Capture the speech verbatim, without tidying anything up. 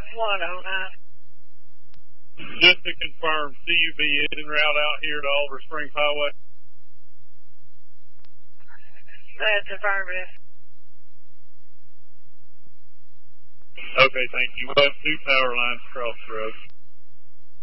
One oh nine. Just to confirm, C U B is en route out here to Oliver Springs Highway. That's affirmative. Okay, thank you. We'll have two power lines across the road.